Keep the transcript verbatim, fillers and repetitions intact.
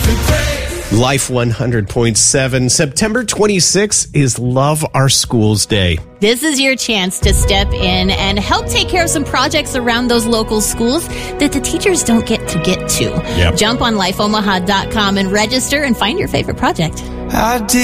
Life one hundred point seven. September twenty-sixth is Love Our Schools Day. This is your chance to step in and help take care of some projects around those local schools that the teachers don't get to get to. Yep. Jump on life omaha dot com and register and find your favorite project. I did.